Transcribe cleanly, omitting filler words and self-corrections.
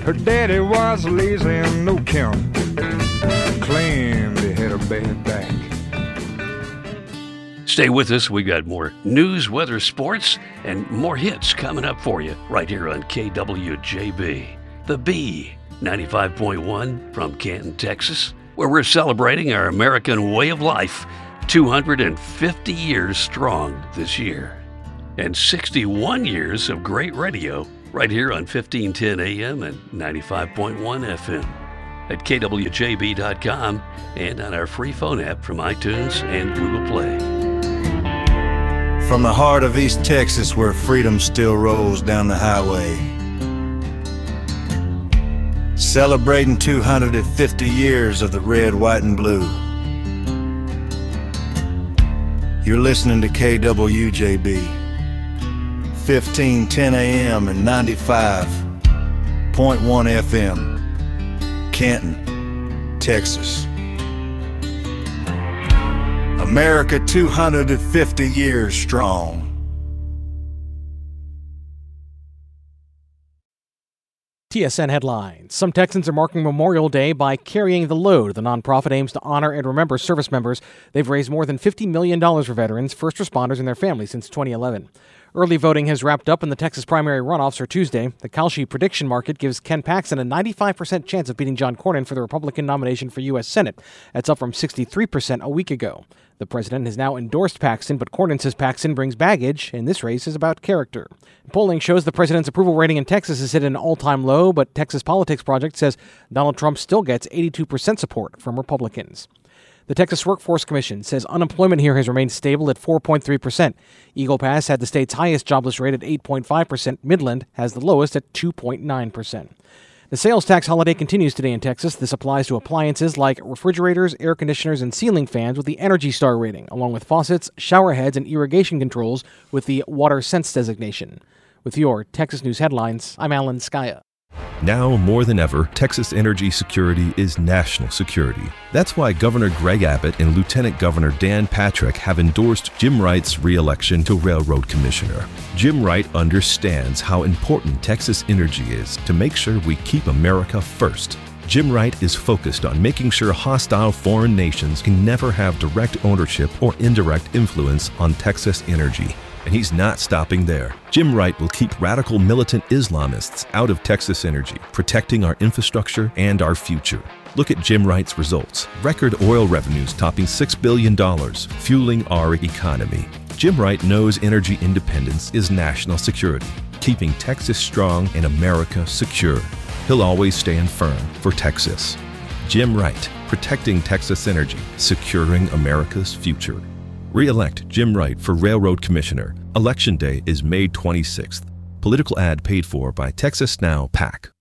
Her daddy was lazy and no count. Claimed he had a bad back. Stay with us. We got more news, weather, sports, and more hits coming up for you right here on KWJB. The B, 95.1 from Canton, Texas, where we're celebrating our American way of life, 250 years strong this year. And 61 years of great radio right here on 1510 AM and 95.1 FM at kwjb.com and on our free phone app from iTunes and Google Play. From the heart of East Texas, where freedom still rolls down the highway, celebrating 250 years of the red, white, and blue. You're listening to KWJB, 1510 AM and 95.1 FM, Canton, Texas. America 250 years strong. TSN headlines. Some Texans are marking Memorial Day by carrying the load. The nonprofit aims to honor and remember service members. They've raised more than $50 million for veterans, first responders, and their families since 2011. Early voting has wrapped up and the Texas primary runoffs are Tuesday. The Kalshi prediction market gives Ken Paxton a 95% chance of beating John Cornyn for the Republican nomination for U.S. Senate. That's up from 63% a week ago. The president has now endorsed Paxton, but Cornyn says Paxton brings baggage, and this race is about character. Polling shows the president's approval rating in Texas is hit an all-time low, but Texas Politics Project says Donald Trump still gets 82% support from Republicans. The Texas Workforce Commission says unemployment here has remained stable at 4.3%. Eagle Pass had the state's highest jobless rate at 8.5%. Midland has the lowest at 2.9%. The sales tax holiday continues today in Texas. This applies to appliances like refrigerators, air conditioners, and ceiling fans with the Energy Star rating, along with faucets, shower heads, and irrigation controls with the Water Sense designation. With your Texas News headlines, I'm Alan Skaya. Now more than ever, Texas energy security is national security. That's why Governor Greg Abbott and Lieutenant Governor Dan Patrick have endorsed Jim Wright's re-election to Railroad Commissioner. Jim Wright understands how important Texas energy is to make sure we keep America first. Jim Wright is focused on making sure hostile foreign nations can never have direct ownership or indirect influence on Texas energy. And he's not stopping there. Jim Wright will keep radical militant Islamists out of Texas energy, protecting our infrastructure and our future. Look at Jim Wright's results. Record oil revenues topping $6 billion, fueling our economy. Jim Wright knows energy independence is national security, keeping Texas strong and America secure. He'll always stand firm for Texas. Jim Wright, protecting Texas energy, securing America's future. Re-elect Jim Wright for Railroad Commissioner. Election Day is May 26th. Political ad paid for by Texas Now PAC.